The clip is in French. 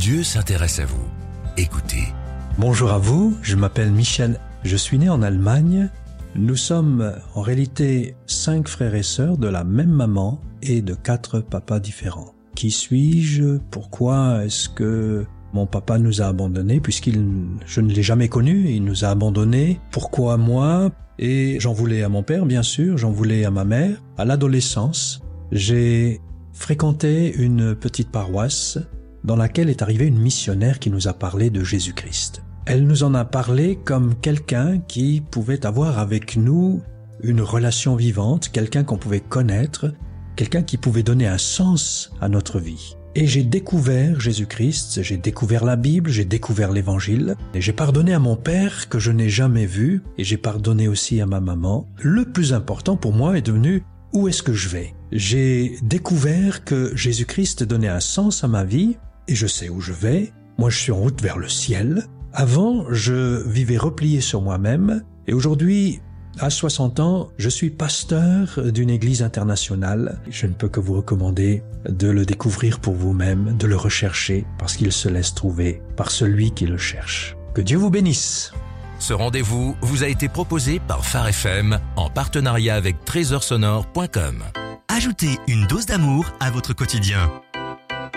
Dieu s'intéresse à vous. Écoutez. Bonjour à vous, je m'appelle Michel. Je suis né en Allemagne. Nous sommes en réalité 5 frères et sœurs de la même maman et de 4 papas différents. Qui suis-je? Pourquoi est-ce que mon papa nous a abandonnés je ne l'ai jamais connu, il nous a abandonnés. Pourquoi moi? Et j'en voulais à mon père, bien sûr, j'en voulais à ma mère. À l'adolescence, j'ai fréquenté une petite paroisse dans laquelle est arrivée une missionnaire qui nous a parlé de Jésus-Christ. Elle nous en a parlé comme quelqu'un qui pouvait avoir avec nous une relation vivante, quelqu'un qu'on pouvait connaître, quelqu'un qui pouvait donner un sens à notre vie. Et j'ai découvert Jésus-Christ, j'ai découvert la Bible, j'ai découvert l'Évangile, et j'ai pardonné à mon père que je n'ai jamais vu, et j'ai pardonné aussi à ma maman. Le plus important pour moi est devenu « Où est-ce que je vais ?» J'ai découvert que Jésus-Christ donnait un sens à ma vie, et je sais où je vais. Moi, je suis en route vers le ciel. Avant, je vivais replié sur moi-même, et aujourd'hui, à 60 ans, je suis pasteur d'une église internationale. Je ne peux que vous recommander de le découvrir pour vous-même, de le rechercher, parce qu'il se laisse trouver par celui qui le cherche. Que Dieu vous bénisse. Ce rendez-vous vous a été proposé par Phare FM en partenariat avec trésorsonore.com. Ajoutez une dose d'amour à votre quotidien.